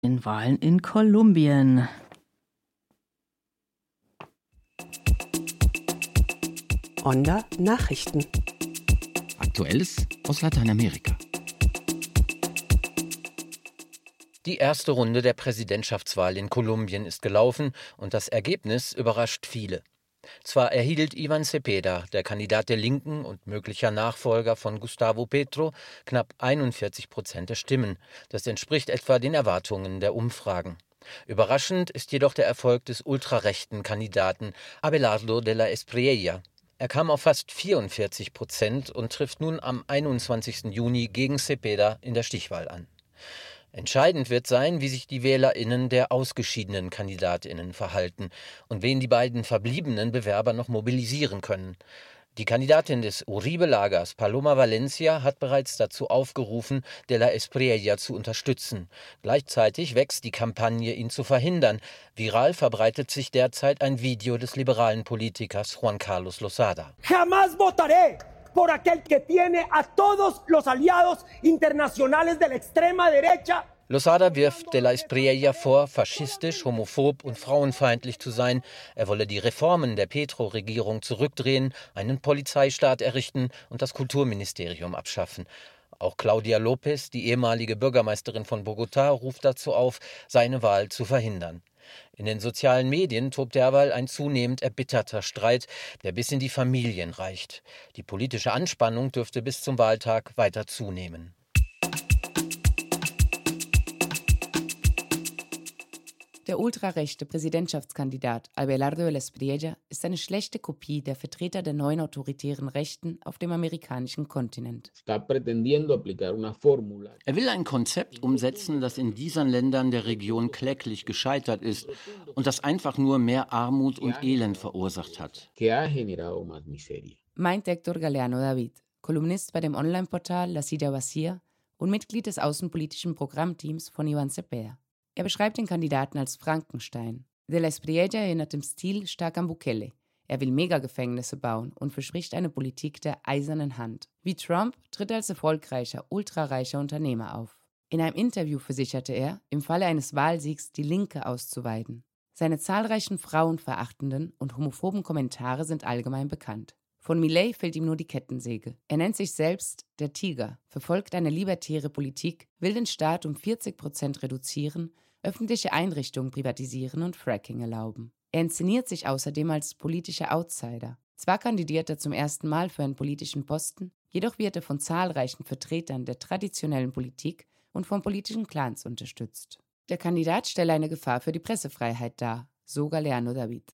Den Wahlen in Kolumbien. Onda Nachrichten. Aktuelles aus Lateinamerika. Die erste Runde der Präsidentschaftswahl in Kolumbien ist gelaufen und das Ergebnis überrascht viele. Zwar erhielt Iván Cepeda, der Kandidat der Linken und möglicher Nachfolger von Gustavo Petro, knapp 41% der Stimmen. Das entspricht etwa den Erwartungen der Umfragen. Überraschend ist jedoch der Erfolg des ultrarechten Kandidaten Abelardo de la Espriella. Er kam auf fast 44% und trifft nun am 21. Juni gegen Cepeda in der Stichwahl an. Entscheidend wird sein, wie sich die WählerInnen der ausgeschiedenen KandidatInnen verhalten und wen die beiden verbliebenen Bewerber noch mobilisieren können. Die Kandidatin des Uribe-Lagers, Paloma Valencia, hat bereits dazu aufgerufen, de la Espriella zu unterstützen. Gleichzeitig wächst die Kampagne, ihn zu verhindern. Viral verbreitet sich derzeit ein Video des liberalen Politikers Juan Carlos Lozada. Jamás votaré por aquel que tiene a todos los aliados internacionales de la extrema derecha. Lozada wirft de la Espriella vor, faschistisch, homophob und frauenfeindlich zu sein. Er wolle die Reformen der Petro-Regierung zurückdrehen, einen Polizeistaat errichten und das Kulturministerium abschaffen. Auch Claudia López, die ehemalige Bürgermeisterin von Bogotá, ruft dazu auf, seine Wahl zu verhindern. In den sozialen Medien tobt derweil ein zunehmend erbitterter Streit, der bis in die Familien reicht. Die politische Anspannung dürfte bis zum Wahltag weiter zunehmen. Der ultrarechte Präsidentschaftskandidat Abelardo de la Espriella ist eine schlechte Kopie der Vertreter der neuen autoritären Rechten auf dem amerikanischen Kontinent. Er will ein Konzept umsetzen, das in diesen Ländern der Region kläglich gescheitert ist und das einfach nur mehr Armut und Elend verursacht hat. Meint Héctor Galeano David, Kolumnist bei dem Online-Portal La Silla Vacía und Mitglied des außenpolitischen Programmteams von Iván Cepeda. Er beschreibt den Kandidaten als Frankenstein. De la Espriella erinnert im Stil stark an Bukele. Er will Megagefängnisse bauen und verspricht eine Politik der eisernen Hand. Wie Trump tritt er als erfolgreicher, ultrareicher Unternehmer auf. In einem Interview versicherte er, im Falle eines Wahlsiegs die Linke auszuweiten. Seine zahlreichen frauenverachtenden und homophoben Kommentare sind allgemein bekannt. Von Milei fehlt ihm nur die Kettensäge. Er nennt sich selbst der Tiger, verfolgt eine libertäre Politik, will den Staat um 40% reduzieren, öffentliche Einrichtungen privatisieren und Fracking erlauben. Er inszeniert sich außerdem als politischer Outsider. Zwar kandidiert er zum ersten Mal für einen politischen Posten, jedoch wird er von zahlreichen Vertretern der traditionellen Politik und von politischen Clans unterstützt. Der Kandidat stelle eine Gefahr für die Pressefreiheit dar, so Galeano David.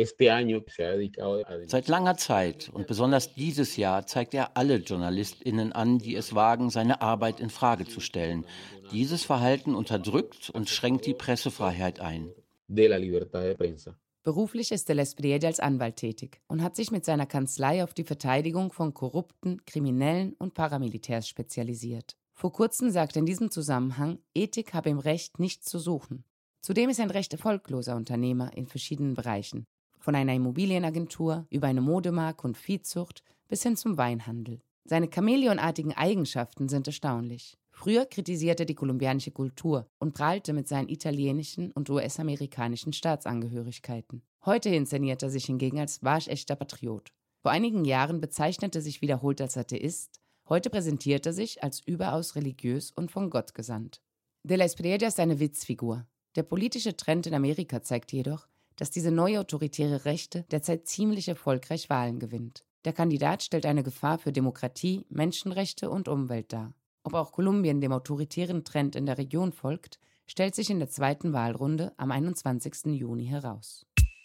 Seit langer Zeit und besonders dieses Jahr zeigt er alle JournalistInnen an, die es wagen, seine Arbeit in Frage zu stellen. Dieses Verhalten unterdrückt und schränkt die Pressefreiheit ein. Beruflich ist de la Espriella als Anwalt tätig und hat sich mit seiner Kanzlei auf die Verteidigung von Korrupten, Kriminellen und Paramilitärs spezialisiert. Vor kurzem sagte in diesem Zusammenhang, Ethik habe im Recht nichts zu suchen. Zudem ist er ein recht erfolgloser Unternehmer in verschiedenen Bereichen. Von einer Immobilienagentur über eine Modemarke und Viehzucht bis hin zum Weinhandel. Seine chamäleonartigen Eigenschaften sind erstaunlich. Früher kritisierte er die kolumbianische Kultur und prahlte mit seinen italienischen und US-amerikanischen Staatsangehörigkeiten. Heute inszeniert er sich hingegen als waschechter Patriot. Vor einigen Jahren bezeichnete er sich wiederholt als Atheist, heute präsentiert er sich als überaus religiös und von Gott gesandt. De la Espriella ist eine Witzfigur. Der politische Trend in Amerika zeigt jedoch, dass diese neue autoritäre Rechte derzeit ziemlich erfolgreich Wahlen gewinnt. Der Kandidat stellt eine Gefahr für Demokratie, Menschenrechte und Umwelt dar. Ob auch Kolumbien dem autoritären Trend in der Region folgt, stellt sich in der zweiten Wahlrunde am 21. Juni heraus.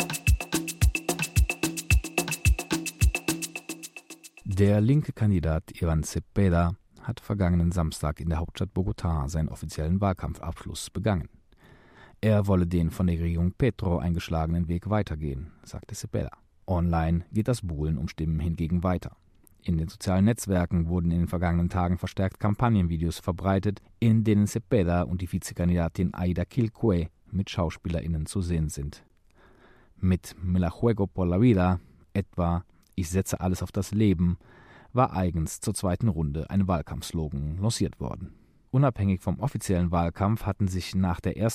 Der linke Kandidat Iván Cepeda hat vergangenen Samstag in der Hauptstadt Bogotá seinen offiziellen Wahlkampfabschluss begangen. Er wolle den von der Regierung Petro eingeschlagenen Weg weitergehen, sagte Cepeda. Online geht das Buhlen um Stimmen hingegen weiter. In den sozialen Netzwerken wurden in den vergangenen Tagen verstärkt Kampagnenvideos verbreitet, in denen Cepeda und die Vizekandidatin Aida Quilque mit SchauspielerInnen zu sehen sind. Mit Me la juego por la vida, etwa Ich setze alles auf das Leben, war eigens zur zweiten Runde ein Wahlkampfslogan lanciert worden. Unabhängig vom offiziellen Wahlkampf hatten sich nach der ersten